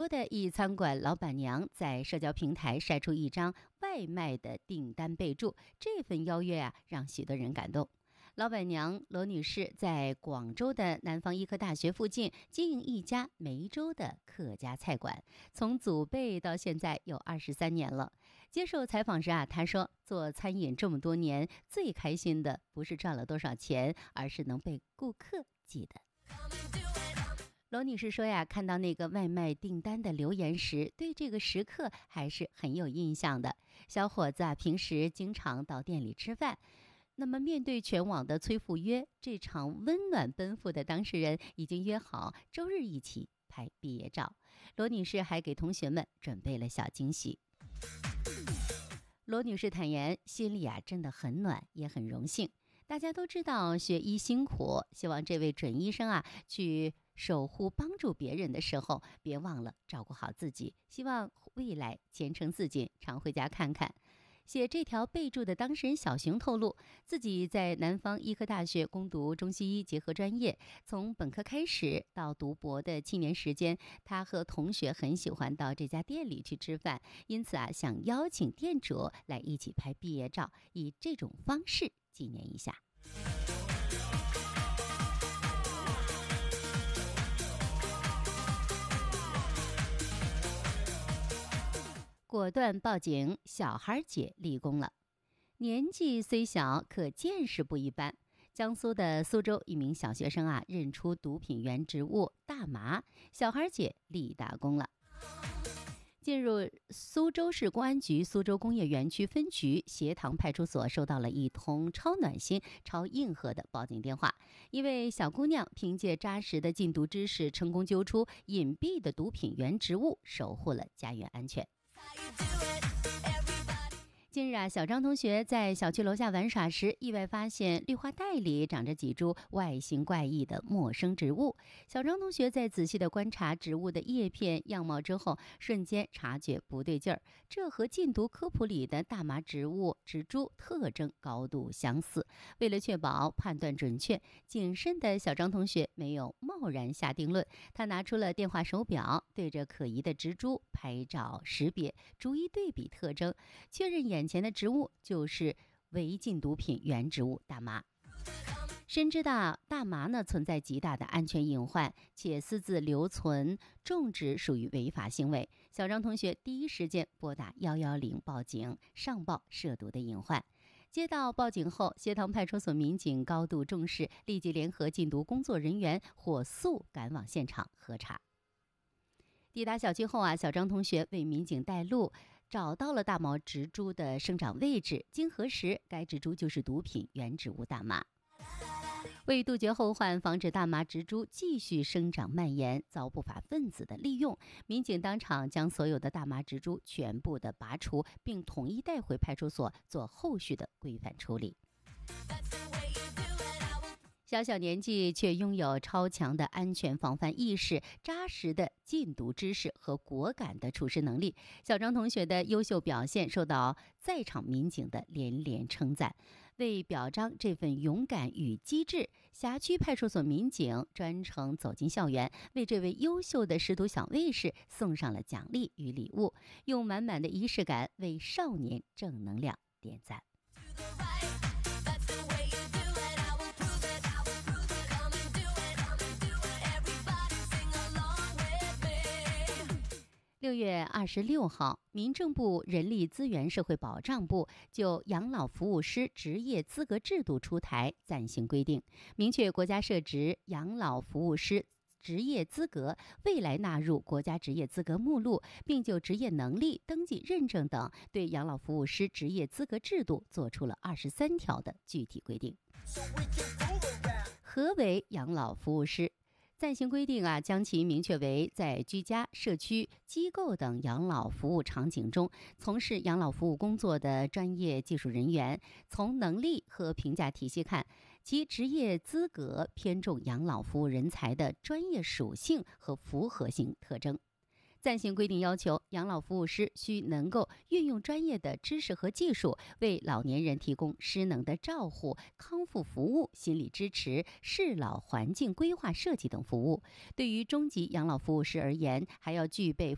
的一餐馆老板娘在社交平台晒出一张外卖的订单备注，这份邀约让许多人感动。老板娘罗女士在广州的南方医科大学附近经营一家梅州的客家菜馆，从祖辈到现在有23年了。接受采访时她说，做餐饮这么多年，最开心的不是赚了多少钱，而是能被顾客记得。罗女士说看到那个外卖订单的留言时，对这个食客还是很有印象的。小伙子平时经常到店里吃饭，那么面对全网的催赴约，这场温暖奔赴的当事人已经约好周日一起拍毕业照。罗女士还给同学们准备了小惊喜。罗女士坦言，心里真的很暖，也很荣幸。大家都知道学医辛苦，希望这位准医生去守护帮助别人的时候，别忘了照顾好自己，希望未来前程似锦，常回家看看。写这条备注的当事人小熊透露，自己在南方医科大学攻读中西医结合专业，从本科开始到读博的7年时间，他和同学很喜欢到这家店里去吃饭，因此想邀请店主来一起拍毕业照，以这种方式纪念一下。果断报警，小孩姐立功了。年纪虽小，可见识不一般。江苏的苏州一名小学生认出毒品原植物大麻，小孩姐立大功了。进入苏州市公安局苏州工业园区分局协塘派出所，收到了一通超暖心、超硬核的报警电话。一位小姑娘凭借扎实的禁毒知识，成功揪出隐蔽的毒品原植物，守护了家园安全。近日小张同学在小区楼下玩耍时，意外发现绿化带里长着几株外形怪异的陌生植物。小张同学在仔细地观察植物的叶片样貌之后，瞬间察觉不对劲儿，这和禁毒科普里的大麻植物植株特征高度相似。为了确保判断准确，谨慎的小张同学没有贸然下定论，他拿出了电话手表，对着可疑的植株拍照识别，逐一对比特征，确认眼前的植物就是违禁毒品原植物大麻。深知道大麻存在极大的安全隐患，且私自留存种植属于违法行为。小张同学第一时间拨打110报警，上报涉毒的隐患。接到报警后，协塘派出所民警高度重视，立即联合禁毒工作人员火速赶往现场核查。抵达小区后小张同学为民警带路，找到了大麻植株的生长位置。经核实，该植株就是毒品原植物大麻。为杜绝后患，防止大麻植株继续生长蔓延遭不法分子的利用，民警当场将所有的大麻植株全部的拔除，并统一带回派出所做后续的规范处理。小小年纪却拥有超强的安全防范意识、扎实的禁毒知识和果敢的处事能力，小张同学的优秀表现受到在场民警的连连称赞。为表彰这份勇敢与机智，辖区派出所民警专程走进校园，为这位优秀的识毒小卫士送上了奖励与礼物，用满满的仪式感为少年正能量点赞。6月26号，民政部人力资源社会保障部就养老服务师职业资格制度出台暂行规定，明确国家设置养老服务师职业资格未来纳入国家职业资格目录，并就职业能力、登记认证等对养老服务师职业资格制度作出了23条的具体规定。何为养老服务师？暂行规定将其明确为在居家、社区、机构等养老服务场景中从事养老服务工作的专业技术人员。从能力和评价体系看，其职业资格偏重养老服务人才的专业属性和复合性特征。暂行规定要求，养老服务师需能够运用专业的知识和技术，为老年人提供失能的照护、康复服务、心理支持、适老环境规划设计等服务。对于中级养老服务师而言，还要具备